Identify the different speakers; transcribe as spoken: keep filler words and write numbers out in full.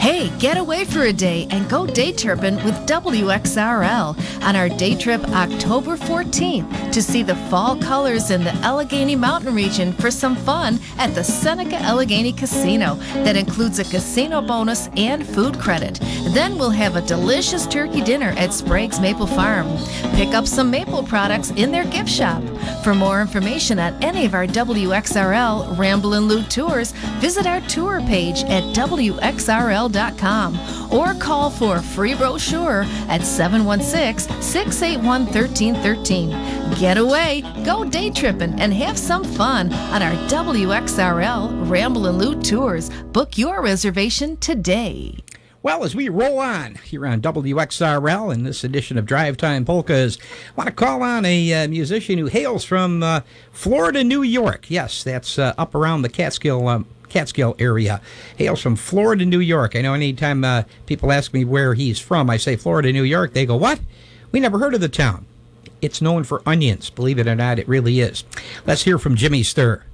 Speaker 1: Hey, get away for a day and go day tripping with W X R L on our day trip October fourteenth to see the fall colors in the Allegheny Mountain region for some fun at the Seneca Allegheny Casino. That includes a casino bonus and food credit. Then we'll have a delicious turkey dinner at Sprague's Maple Farm. Pick up some maple products in their gift shop. For more information on any of our W X R L Ramble and Loot tours, visit our tour page at W X R L dot com or call for a free brochure at seven one six, six eight one, one three one three. Get away, go day tripping, and have some fun on our W X R L Ramble and Loot tours. Book your reservation today.
Speaker 2: Well, as we roll on here on W X R L in this edition of Drive Time Polkas, I want to call on a uh, musician who hails from uh, Florida, New York. Yes, that's uh, up around the Catskill um, Catskill area. Hails from Florida, New York. I know anytime uh, people ask me where he's from, I say Florida, New York. They go, what? We never heard of the town. It's known for onions. Believe it or not, it really is. Let's hear from Jimmy Sturr.